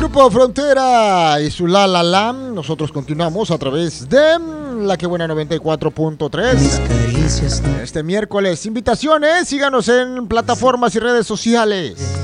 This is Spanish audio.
Grupo Frontera y su La La La. Nosotros continuamos a través de La Que Buena 94.3. Este miércoles, invitaciones, síganos en plataformas y redes sociales.